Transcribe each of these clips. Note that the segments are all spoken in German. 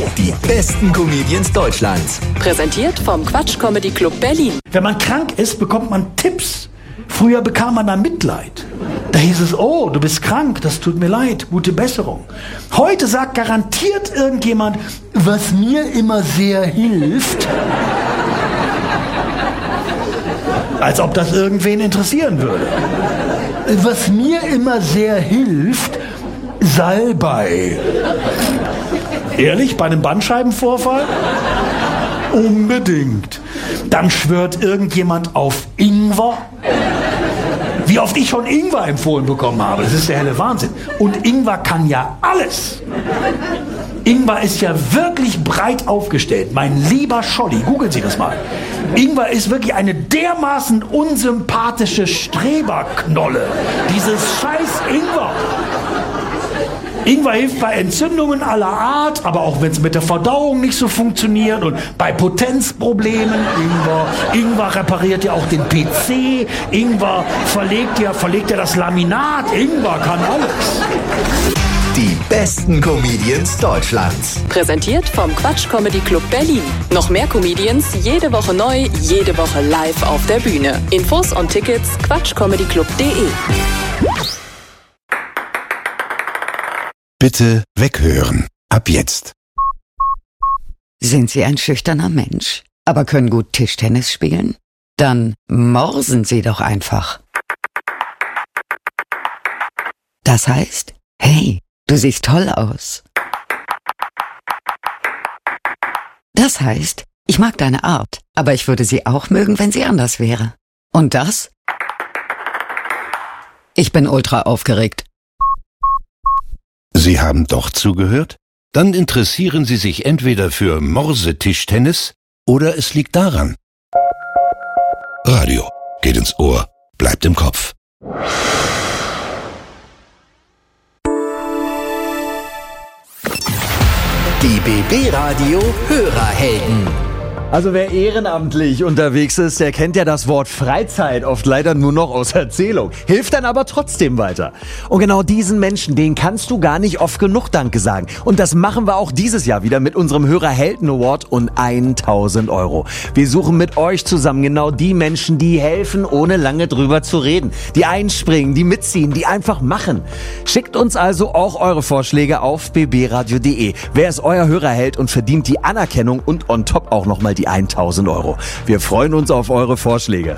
Die besten Comedians Deutschlands. Präsentiert vom Quatsch Comedy Club Berlin. Wenn man krank ist, bekommt man Tipps. Früher bekam man da Mitleid. Da hieß es, oh, du bist krank, das tut mir leid, gute Besserung. Heute sagt garantiert irgendjemand, was mir immer sehr hilft. Als ob das irgendwen interessieren würde. Was mir immer sehr hilft, Salbei. Ehrlich, bei einem Bandscheibenvorfall? Unbedingt. Dann schwört irgendjemand auf Ingwer. Wie oft ich schon Ingwer empfohlen bekommen habe, das ist der helle Wahnsinn. Und Ingwer kann ja alles. Ingwer ist ja wirklich breit aufgestellt. Mein lieber Scholli, googeln Sie das mal. Ingwer ist wirklich eine dermaßen unsympathische Streberknolle. Dieses scheiß Ingwer. Ingwer hilft bei Entzündungen aller Art, aber auch wenn es mit der Verdauung nicht so funktioniert und bei Potenzproblemen. Ingwer repariert ja auch den PC. Ingwer verlegt ja das Laminat. Ingwer kann alles. Die besten Comedians Deutschlands. Präsentiert vom Quatsch Comedy Club Berlin. Noch mehr Comedians, jede Woche neu, jede Woche live auf der Bühne. Infos und Tickets quatschcomedyclub.de. Bitte weghören. Ab jetzt. Sind Sie ein schüchterner Mensch, aber können gut Tischtennis spielen? Dann morsen Sie doch einfach. Das heißt, hey, du siehst toll aus. Das heißt, ich mag deine Art, aber ich würde sie auch mögen, wenn sie anders wäre. Und das? Ich bin ultra aufgeregt. Sie haben doch zugehört? Dann interessieren Sie sich entweder für Morsetischtennis oder es liegt daran. Radio geht ins Ohr, bleibt im Kopf. Die BB Radio Hörerhelden. Also wer ehrenamtlich unterwegs ist, der kennt ja das Wort Freizeit oft leider nur noch aus Erzählung. Hilft dann aber trotzdem weiter. Und genau diesen Menschen, denen kannst du gar nicht oft genug Danke sagen. Und das machen wir auch dieses Jahr wieder mit unserem Hörerhelden Award und 1000 Euro. Wir suchen mit euch zusammen genau die Menschen, die helfen, ohne lange drüber zu reden. Die einspringen, die mitziehen, die einfach machen. Schickt uns also auch eure Vorschläge auf bbradio.de. Wer ist euer Hörerheld und verdient die Anerkennung und on top auch nochmal die 1000 Euro. Wir freuen uns auf eure Vorschläge.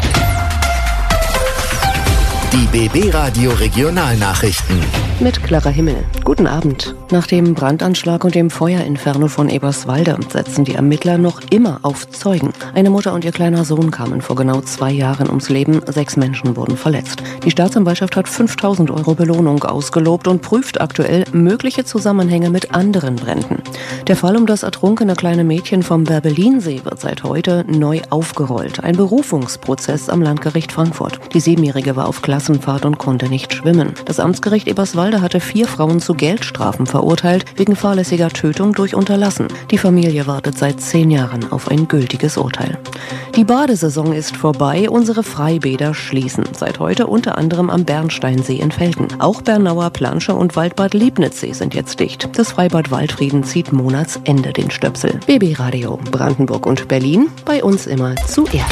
Die BB Radio Regionalnachrichten. Mit Clara Himmel. Guten Abend. Nach dem Brandanschlag und dem Feuerinferno von Eberswalde setzen die Ermittler noch immer auf Zeugen. Eine Mutter und ihr kleiner Sohn kamen vor genau 2 Jahren ums Leben. 6 Menschen wurden verletzt. Die Staatsanwaltschaft hat 5000 Euro Belohnung ausgelobt und prüft aktuell mögliche Zusammenhänge mit anderen Bränden. Der Fall um das ertrunkene kleine Mädchen vom Werbellinsee wird seit heute neu aufgerollt. Ein Berufungsprozess am Landgericht Frankfurt. Die 7-Jährige war auf Klassenfahrt und konnte nicht schwimmen. Das Amtsgericht Eberswalde hatte 4 Frauen zu Geldstrafen verurteilt, wegen fahrlässiger Tötung durch Unterlassen. Die Familie wartet seit 10 Jahren auf ein gültiges Urteil. Die Badesaison ist vorbei, unsere Freibäder schließen. Seit heute unter anderem am Bernsteinsee in Velten. Auch Bernauer Plansche und Waldbad Liebnitzsee sind jetzt dicht. Das Freibad Waldfrieden zieht Monatsende den Stöpsel. BB Radio Brandenburg und Berlin, bei uns immer zuerst.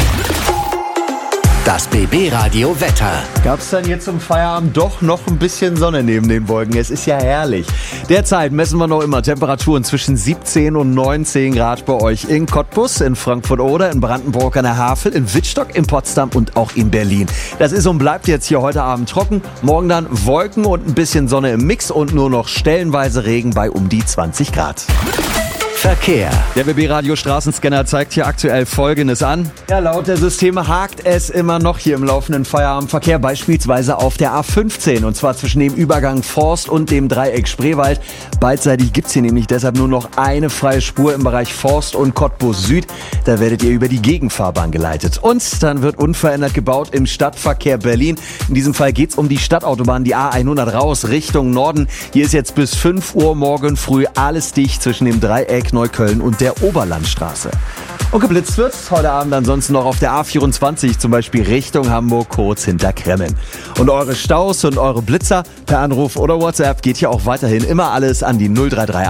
Das BB Radio Wetter. Gab's dann jetzt zum Feierabend doch noch ein bisschen Sonne neben den Wolken? Es ist ja herrlich. Derzeit messen wir noch immer Temperaturen zwischen 17 und 19 Grad bei euch in Cottbus, in Frankfurt-Oder, in Brandenburg an der Havel, in Wittstock, in Potsdam und auch in Berlin. Das ist und bleibt jetzt hier heute Abend trocken. Morgen dann Wolken und ein bisschen Sonne im Mix und nur noch stellenweise Regen bei um die 20 Grad. Verkehr. Der BB-Radio Straßenscanner zeigt hier aktuell Folgendes an. Ja, laut der Systeme hakt es immer noch hier im laufenden Feierabendverkehr, beispielsweise auf der A15, und zwar zwischen dem Übergang Forst und dem Dreieck Spreewald. Beidseitig gibt's hier nämlich deshalb nur noch eine freie Spur im Bereich Forst und Cottbus Süd. Da werdet ihr über die Gegenfahrbahn geleitet. Und dann wird unverändert gebaut im Stadtverkehr Berlin. In diesem Fall geht's um die Stadtautobahn, die A100 raus Richtung Norden. Hier ist jetzt bis 5 Uhr morgen früh alles dicht zwischen dem Dreieck Neukölln und der Oberlandstraße. Und geblitzt wird heute Abend ansonsten noch auf der A24, zum Beispiel Richtung Hamburg, kurz hinter Kremmen. Und eure Staus und eure Blitzer per Anruf oder WhatsApp geht hier auch weiterhin immer alles an die 033